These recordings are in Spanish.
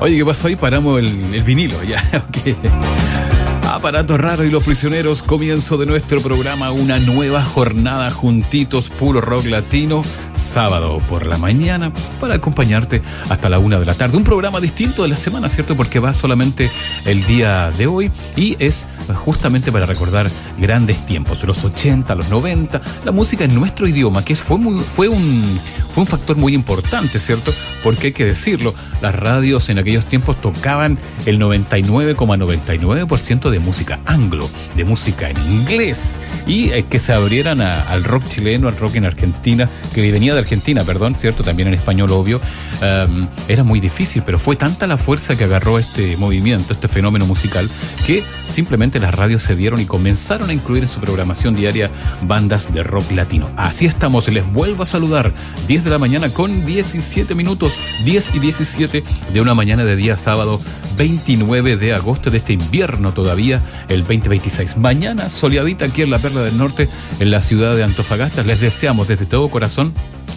Oye, ¿qué pasó ahí? Paramos el vinilo, ya, ok. Aparato Raro y Los Prisioneros, comienzo de nuestro programa, una nueva jornada juntitos, puro rock latino, sábado por la mañana, para acompañarte hasta la 1 de la tarde. Un programa distinto de la semana, ¿cierto? Porque va solamente el día de hoy y es justamente para recordar grandes tiempos, los 80, los 90, la música en nuestro idioma, que fue un factor muy importante, ¿cierto? Porque hay que decirlo, las radios en aquellos tiempos tocaban el 99,99% de música anglo, de música en inglés, y que se abrieran al rock chileno, al rock en Argentina, que venía de Argentina, perdón, ¿cierto? También en español, obvio. Era muy difícil, pero fue tanta la fuerza que agarró este movimiento, este fenómeno musical, que simplemente las radios se dieron y comenzaron a incluir en su programación diaria bandas de rock latino. Así estamos, les vuelvo a saludar, 10 de la mañana con 17 minutos, 10 y 17 de una mañana de día sábado 29 de agosto de este invierno todavía, el 2026. Mañana soleadita aquí en la Perla del Norte, en la ciudad de Antofagasta. Les deseamos desde todo corazón,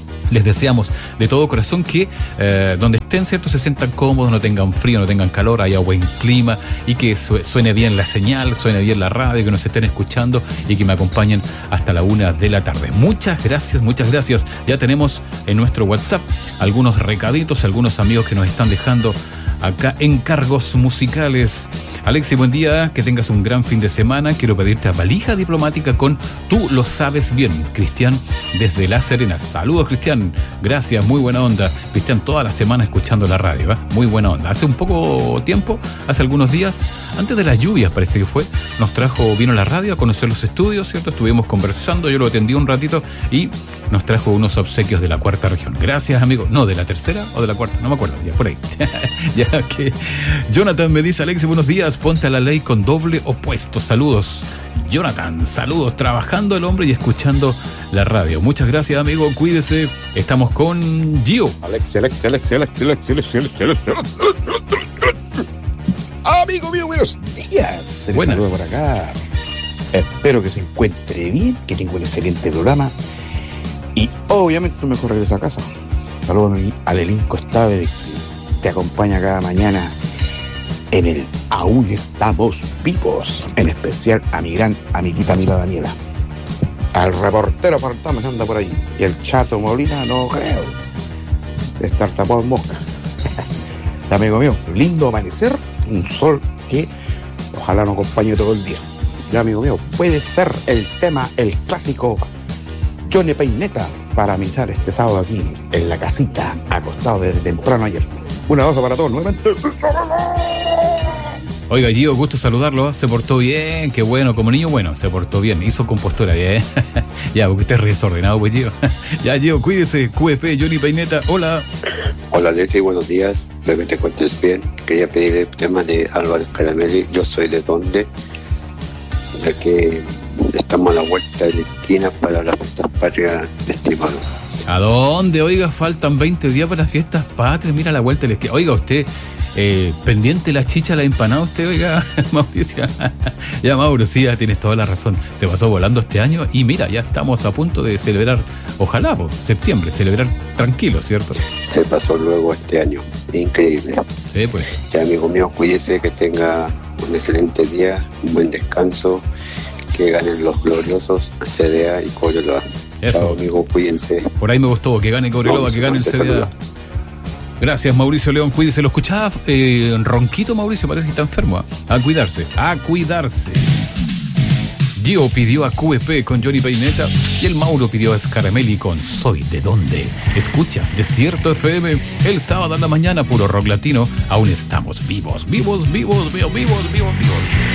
que donde estén, ¿cierto?, se sientan cómodos, no tengan frío, no tengan calor, haya buen clima y que suene bien la señal, suene bien la radio, que nos estén escuchando y que me acompañen hasta la 1 de la tarde. Muchas gracias. Ya tenemos en nuestro WhatsApp algunos recaditos, algunos amigos que nos están dejando acá encargos musicales. Alexi, buen día, que tengas un gran fin de semana. Quiero pedirte a valija diplomática con Tú lo sabes bien. Cristian, desde La Serena. Saludos, Cristian. Gracias, muy buena onda. Cristian, toda la semana escuchando la radio, ¿eh? Muy buena onda. Hace un poco tiempo, hace algunos días, antes de las lluvias parece que fue, vino a la radio a conocer los estudios, ¿cierto? Estuvimos conversando, yo lo atendí un ratito y nos trajo unos obsequios de la cuarta región. Gracias, amigo. No, de la tercera o de la cuarta, no me acuerdo, ya por ahí. Ya que Jonathan me dice, Alexi, buenos días, ponte a la ley con doble opuesto. Saludos, Jonathan, saludos, trabajando el hombre y escuchando la radio. Muchas gracias, amigo, cuídese. Estamos con Gio. Alexi. Amigo mío, buenos días. Se les saluda por acá. Espero que se encuentre bien, que tenga un excelente programa y obviamente un mejor regreso a casa. Saludos al elenco estable que te acompaña cada mañana en el Aún Estamos Vivos, en especial a mi gran amiguita Mila Daniela, al reportero Fantasma que anda por ahí, y el Chato Molina, no creo de estar tapado en mosca. Amigo mío, lindo amanecer, un sol que ojalá nos acompañe todo el día. Ya, amigo mío, puede ser el tema, el clásico Johnny Peineta para amenizar este sábado aquí en la casita, acostado desde temprano ayer. Un abrazo para todos nuevamente. Oiga, Gio, gusto saludarlo. Se portó bien, qué bueno, como niño bueno, se portó bien, hizo compostura bien. Ya, porque usted es desordenado, pues, Gio. Ya, Gio, cuídese. QEP, Johnny Peineta, hola. Hola, Leslie, buenos días. Espero que te encuentres bien. Quería pedir el tema de Álvaro Caramelli, Yo soy de dónde, ya que estamos a la vuelta de la esquina para las fiestas patrias, estimado. ¿A dónde? Oiga, faltan 20 días para las fiestas patrias. Mira la vuelta de la esquina. Oiga, usted, pendiente la chicha, la empanada, usted, oiga, Mauricio. Ya, Mauro, sí, ya tienes toda la razón. Se pasó volando este año y mira, ya estamos a punto de celebrar, ojalá, pues, septiembre, celebrar tranquilo, ¿cierto? Se pasó luego este año. Increíble. Sí, pues. Ya, amigo mío, cuídese, que tenga un excelente día, un buen descanso, que ganen los gloriosos CDA y Cobreloa. Eso. Chao, amigo, cuídense. Por ahí me gustó, que gane Cobreloa, que gane el CDA. Gracias, Mauricio León, cuídese. Lo escuchaba ronquito, Mauricio, parece que está enfermo. A cuidarse, a cuidarse. Gio pidió a QEP con Johnny Peineta y el Mauro pidió a Scaramelli con Soy de dónde. Escuchas Desierto FM, el sábado a la mañana, puro rock latino. Aún estamos vivos.